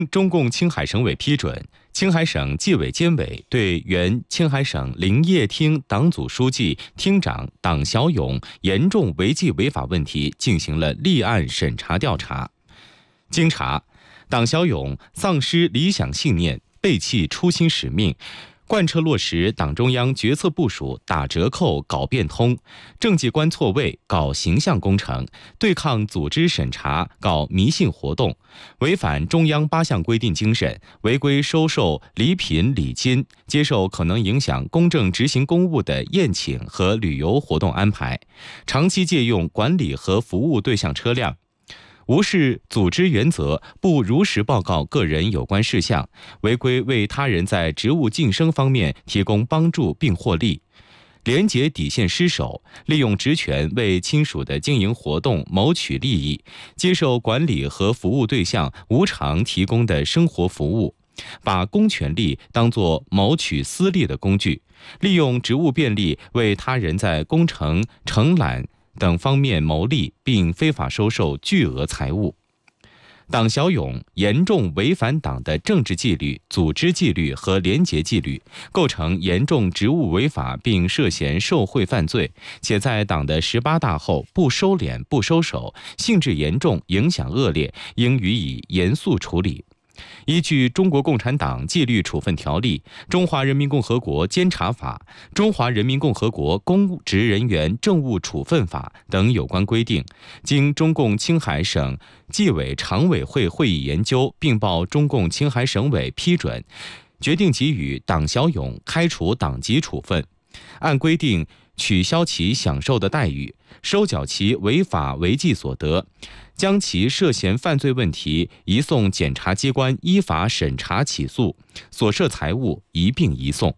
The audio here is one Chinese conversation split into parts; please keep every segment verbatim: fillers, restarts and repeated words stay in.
中共青海省委批准，青海省纪委监委对原青海省林业厅党组书记、厅长党小勇严重违纪违法问题进行了立案审查调查。经查，党小勇丧失理想信念，背弃初心使命，贯彻落实党中央决策部署打折扣搞变通，政绩观错位搞形象工程，对抗组织审查搞迷信活动，违反中央八项规定精神，违规收受礼品礼金，接受可能影响公正执行公务的宴请和旅游活动安排，长期借用管理和服务对象车辆，无视组织原则，不如实报告个人有关事项，违规为他人在职务晋升方面提供帮助并获利，廉洁底线失守，利用职权为亲属的经营活动谋取利益，接受管理和服务对象无偿提供的生活服务，把公权力当作谋取私利的工具，利用职务便利为他人在工程、承揽等方面牟利，并非法收受巨额财物。党小勇严重违反党的政治纪律、组织纪律和廉洁纪律，构成严重职务违法，并涉嫌受贿犯罪，且在党的十八大后不收敛、不收手，性质严重、影响恶劣，应予以严肃处理。依据《中国共产党纪律处分条例》、《中华人民共和国监察法》、《中华人民共和国公职人员政务处分法》等有关规定，经中共青海省纪委常委会会议研究，并报中共青海省委批准，决定给予党小勇开除党籍处分，按规定取消其享受的待遇，收缴其违法违纪所得，将其涉嫌犯罪问题移送检察机关依法审查起诉，所涉财物一并移送。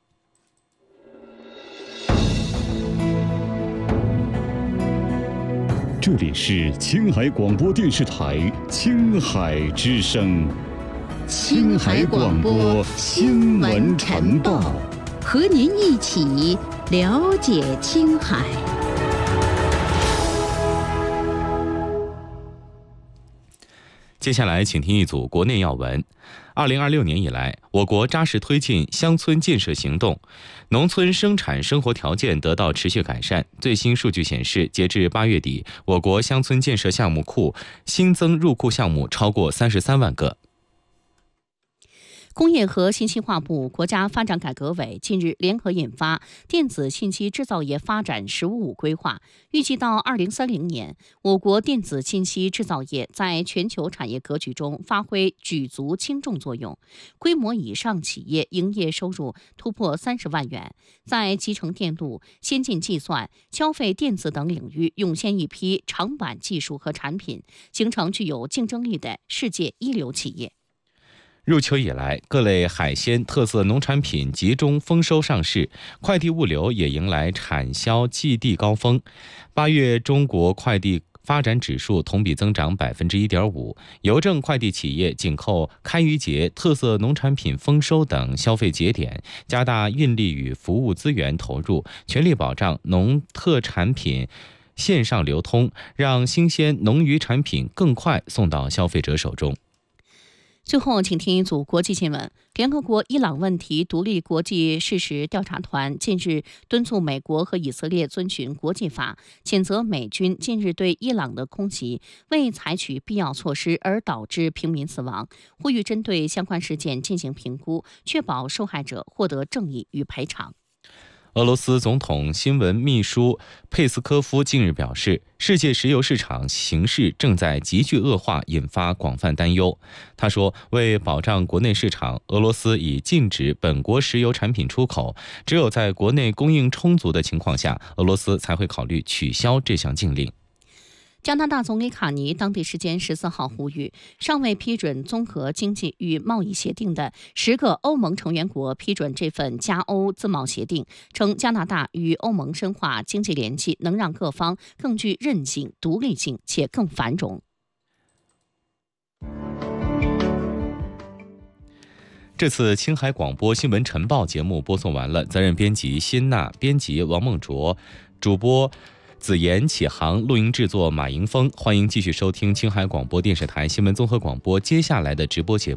这里是青海广播电视台青海之声， 青海广播新闻晨报，和您一起了解青海。 接下来请听一组国内要闻。二零二六年以来，我国扎实推进乡村建设行动，农村生产生活条件得到持续改善。最新数据显示，截至八月底，我国乡村建设项目库新增入库项目超过三十三万个。 工业和信息化部、国家发展改革委近日联合印发《电子信息制造业发展“十五五”规划》，预计到二零三零年，我国电子信息制造业在全球产业格局中发挥举足轻重作用，规模以上企业营业收入突破三十万元，在集成电路、先进计算、消费电子等领域涌现一批长板技术和产品，形成具有竞争力的世界一流企业。 入秋以来，各类海鲜、特色农产品集中丰收上市，快递物流也迎来产销季地高峰。八月中国快递发展指数同比增长百分之一点五，邮政快递企业紧扣开渔节、特色农产品丰收等消费节点，加大运力与服务资源投入，全力保障农特产品线上流通，让新鲜农渔产品更快送到消费者手中。 最后，请听一组国际新闻。联合国伊朗问题独立国际事实调查团近日敦促美国和以色列遵循国际法，谴责美军近日对伊朗的空袭未采取必要措施而导致平民死亡，呼吁针对相关事件进行评估，确保受害者获得正义与赔偿。 俄罗斯总统新闻秘书佩斯科夫近日表示，世界石油市场形势正在急剧恶化，引发广泛担忧。他说，为保障国内市场，俄罗斯已禁止本国石油产品出口，只有在国内供应充足的情况下，俄罗斯才会考虑取消这项禁令。 加拿大总理卡尼当地时间十四号呼吁，尚未批准综合经济与贸易协定的十个欧盟成员国批准这份加欧自贸协定，称加拿大与欧盟深化经济联系，能让各方更具韧性、独立性且更繁荣。 这次青海广播新闻晨报节目播送完了，责任编辑辛娜，编辑王梦卓，主播子言、启航，录音制作马迎峰。欢迎继续收听青海广播电视台新闻综合广播接下来的直播节目。